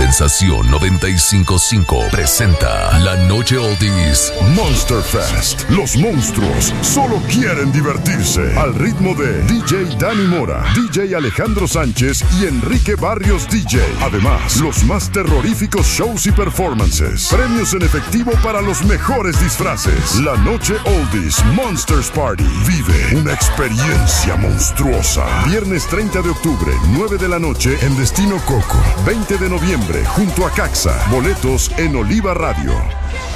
Sensación 95.5 presenta la Noche Oldies Monster Fest. Los monstruos solo quieren divertirse. Al ritmo de DJ Dani Mora, DJ Alejandro Sánchez y Enrique Barrios DJ. Además, los más terroríficos shows y performances. Premios en efectivo para los mejores disfraces. La Noche Oldies Monsters Party. Vive una experiencia monstruosa. Viernes 30 de octubre, 9 de la noche en Destino Coco. 20 de noviembre, junto a Caxa. Boletos en Oliva Radio.